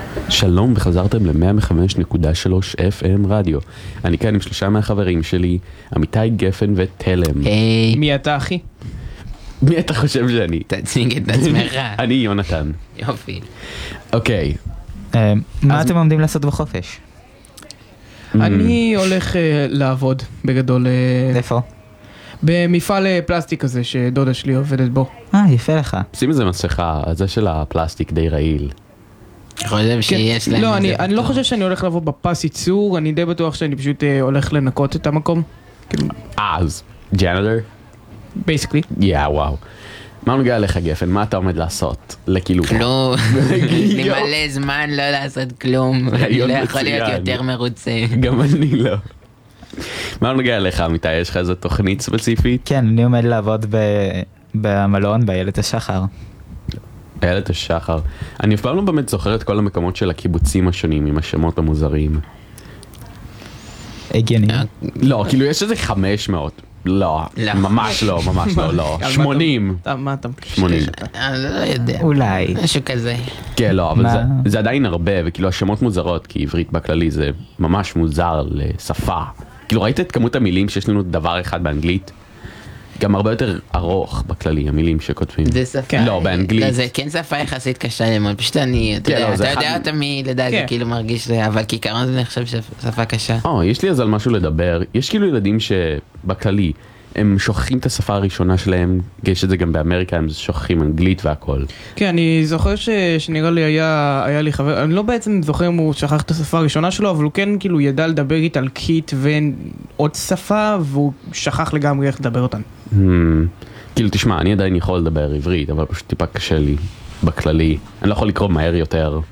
שלום וחזרתם ל-105.3 FM רדיו. אני כאן עם 3 מהחברים שלי, אמיתי גפן ותלם. היי. מי אתה אחי? מי אתה חושב שאני? תציג את עצמך. אני יונתן. יופי. אוקיי. מה אתם עומדים לעשות בחופש? אני הולך לעבוד בגדול איפה? במפעל פלסטיק הזה שדודה שלי עובדת בו. יפה לך. שים איזה מסכה, זה של הפלסטיק די רעיל. חושב שיש להם... לא, אני לא חושב שאני הולך לעבוד בפס ייצור, אני די בטוח שאני פשוט הולך לנקות את המקום. אז, ג'נדר? בייסקלי. וואו. מה נוגע לך גפן? מה אתה עומד לעשות? לכאילו... כלום. אני מלא זמן לא לעשות כלום. אני לא יכול להיות יותר מרוצה. גם אני לא. מה נוגע לך אמיתי? יש לך איזו תוכנית ספציפית? כן, אני עומד לעבוד במלון באיילת השחר. איילת השחר. אני אף פעם לא באמת זוכר את כל המקומות של הקיבוצים השונים עם השמות המוזרים. הגיוני. לא, כאילו יש איזה 500. לא, ממש לא, ממש לא, לא. 80. מה אתה... 80. אני לא יודע. אולי. משהו כזה. כן, לא, אבל זה עדיין הרבה, וכאילו השמות מוזרות, כי עברית בכללי זה ממש מוזר לשפה. כאילו ראית את כמות המילים שיש לנו דבר אחד באנגלית? גם הרבה יותר ארוך בכללי, המילים שכותבים. זה שפה... לא, באנגלית. לא, זה כן שפה יחסית קשה ללמוד. פשוט אני, אתה יודע אותה מלידה, זה כאילו מרגיש זה, אבל כעיקרון זה נחשב שפה קשה. יש לי אז על משהו לדבר. יש כאילו ילדים שבכללי, הם שוכחים את השפה הראשונה שלהם, יש את זה גם באמריקה, הם שוכחים אנגלית והכל. כן, אני זוכר שנראה לי היה לי חבר, אני לא בעצם זוכר אם הוא שכח את השפה הראשונה שלו, אבל הוא כן כאילו ידע לדבר איטלקית ועוד שפה, והוא שכח לגמרי איך לדבר אותן. כאילו תשמע, אני עדיין יכול לדבר עברית, אבל פשוט טיפה קשה לי בכללי. אני לא יכול לקרוא מהר יותר.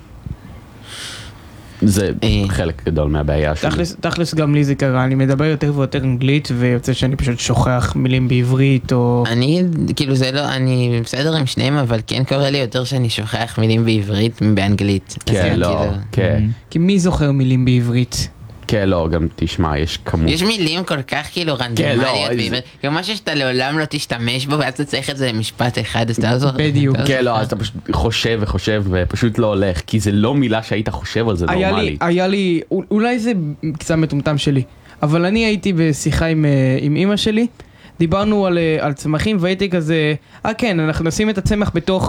זה חלק גדול מהבעיה שלי. תכלס גם לי זה קרה, אני מדבר יותר ויותר אנגלית ויוצא שאני פשוט שוכח מילים בעברית או... אני, כאילו זה לא, אני בסדר עם שניהם, אבל כן קורה לי יותר שאני שוכח מילים בעברית מבאנגלית. כן, לא, כן. כי מי זוכר מילים בעברית? כן, לא, גם תשמע, יש כמות. יש מילים כל כך כאילו רנדומליות בעברית, כאילו משהו שאתה לעולם לא תשתמש בו, ואז אתה צריך את זה למשפט אחד, אז אתה לא זוכר. בדיוק. כן, לא, אז אתה פשוט חושב וחושב ופשוט לא הולך, כי זה לא מילה שהיית חושב על זה נורמלי. היה לי, אולי זה קצת מטומטם שלי, אבל אני הייתי בשיחה עם אמא שלי, דיברנו על צמחים והייתי כזה, כן, אנחנו נשים את הצמח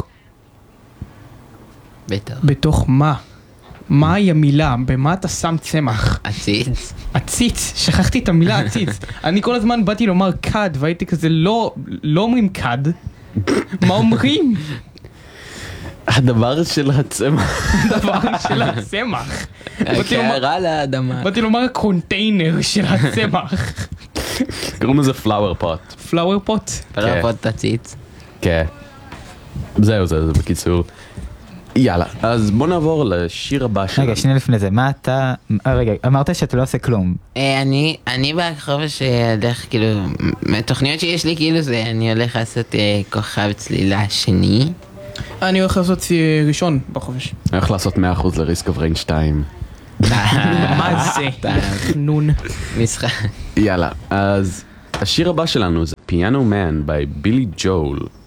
בתוך מה? מהי המילה? במה אתה שם צמח? עציץ. עציץ, שכחתי את המילה עציץ. אני כל הזמן באתי לומר קד, והייתי כזה לא אומרים קד. מה אומרים? הדבר של הצמח. הדבר של הצמח. קערה לאדמה. באתי לומר הקונטיינר של הצמח. קוראים לזה פלאואר פוט. פלאואר פוט? פלאואר פוט עציץ. כן. זהו, זה בקיצור. יאללה, אז בוא נעבור לשיר הבא שלנו. רגע, שנייה לפני זה, מה אתה... רגע, אמרת שאתה לא עושה כלום. אני בחופש הולך, כאילו, מהתוכניות שיש לי, כאילו זה, אני הולך לעשות כוכב צלילה שני. אני הולך לעשות ראשון בחופש. אני הולך לעשות 100% לריסק אוף ריינג 2. מה זה? נון. משחק. יאללה, אז השיר הבא שלנו זה פיאנו מן by בילי ג'ול.